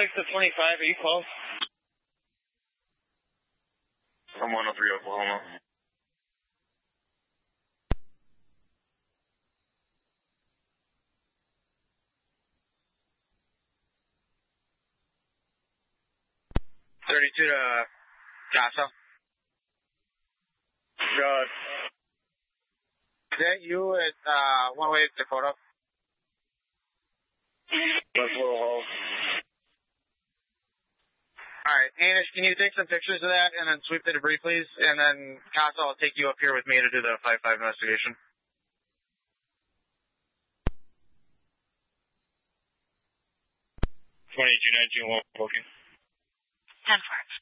106 to 25, are you close? I'm 103 Oklahoma. To Casa. Good. Is that you at One-Way Dakota? That's Little Hole. All right, Anish, can you take some pictures of that and then sweep the debris, please? And then Casa, I'll take you up here with me to do the 5-5 investigation. 2219 booking. 10-4.